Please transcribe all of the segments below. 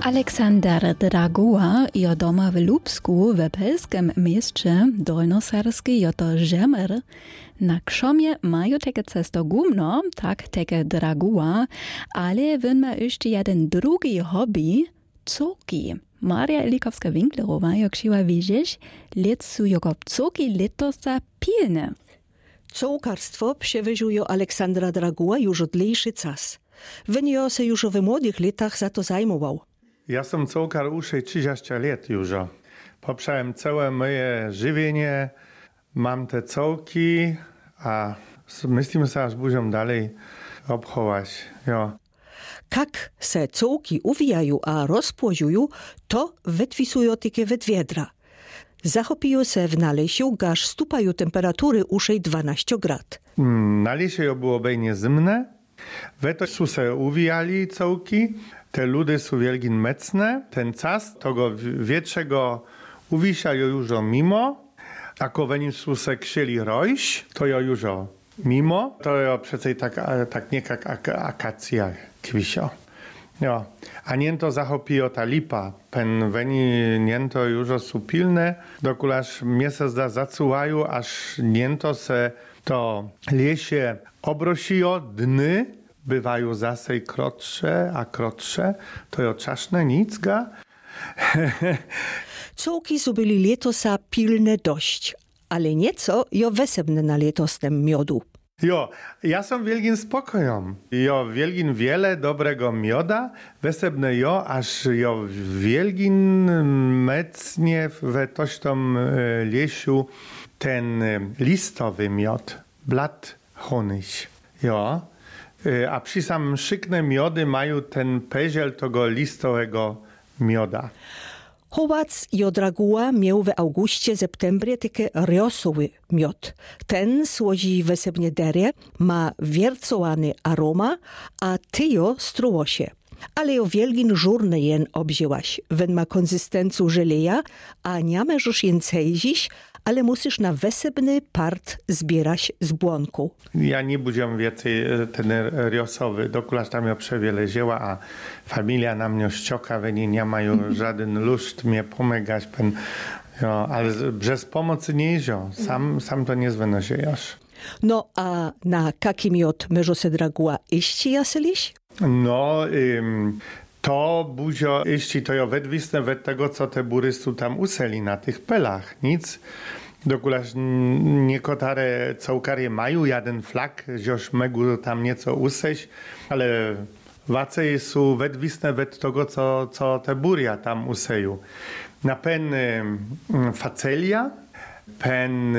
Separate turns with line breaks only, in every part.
Aleksander Dragua jo doma w Lubsku w pelskim mieście Dolnoserskie jo to Žemer. Na krzomie mają takie cesto gumno, tak takie Dragua, ale wyn ma jeszcze jeden drugi hobby, coki. Maria Ilikowska-Winklerowa, jak siła widzieć, let su jego coki letosa pilne.
Cołkarstwo przewyżuje Aleksandra Dragua już od dlejszy czas. Wynio se już w młodych latach za to zajmował.
Ja som cołkar už 30 lat już. Poprzałem całe moje żywienie, mam te cołki, a myślimy sobie, aż będziemy dalej obchować. Jo.
Jak se cołki uwijają a rozpłodziują, to wytwisują takie wetwiedra. Zachopiją se w nalesiu, aż stupają temperatury uszej 12 grad.
Nalesie było obejnie zimne, we to su se uwijali cołki, te ludy są wielgin mecne, ten czas tego wietrzego uwisają już mimo, ako weni su se ksieli rojś, to jo już mimo, to jo przecież tak nie jak akacja kwisio. Jo. A niento zachopiło ta lipa, pen weni niento już są pilne, dokulaż miesiąc zacuwają, aż niento se to lesie obrosiło, dny bywają zase krótsze, a krótsze, to jo czaszne nicga.
Cołki są byli letosa pilne dość, ale nieco jo wesebne na letosnym miodu.
Jo, ja som wielgin spokojom. Jo, wielgin wiele dobrego mioda, wesebne jo, aż jo wielgin mecnie we tośtom lesiu ten listowy miod, blat honyś. Jo, a przy samym szykne miody mają ten peziel tego listowego mioda.
Chowac jo Dragua miał w augustie, septembrie takie riosowy miod. Ten słodzi wesebnie derje, ma wiercowany aroma, a tyjo struło się. Ale jo wielgin żurny jen obzięłaś. Wen ma konsystencu żeleja, a nie możesz jen cejzić, ale musisz na wesebny part zbierać z błonku.
Ja nie będę więcej ten riosowy, dokulaż tam ja przewiele zieła, a familia na mnie ścioka, weni nie mają żaden lust mnie pomagać, ale bez pomocy nie jeżdżą, sam to nie zwynosiejasz.
No a na jaki miod może se Dragua iści jasyliś?
No, to buzio iści, to jo wedwisne wed tego, co te burystu tam useli na tych pelach. Nic. Dokulaż niekotare cołkarie mają jeden flak, żoż mogą tam nieco useść, ale wacej są wedwisne wed tego, co te buria tam useją. Na pen facelia, pen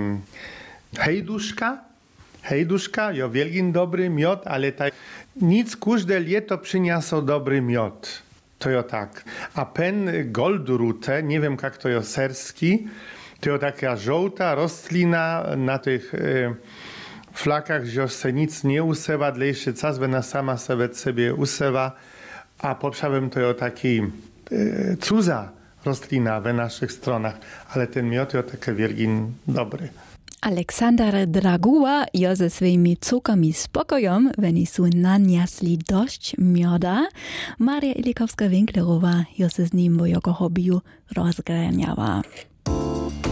hejduszka, jo wielgin dobry miod, ale tak nic każde lieto przyniosło dobry miod. To jo tak. A pen goldrute, nie wiem jak to jo serski, to jo taka żółta roślina na tych flakach, że se nic nie usewa, dlejszy czas, wena sama sobie usewa, a poprzałem to jo taki cuza roślina w naszych stronach, ale ten miod jo taki wielgin dobry.
Aleksander Dragua jo ze swoimi cukami spokojom, weni su naniasli dość mioda. Maria Ilikowska-Winklerowa jo se z nim wo jego hobiju rozgraniała.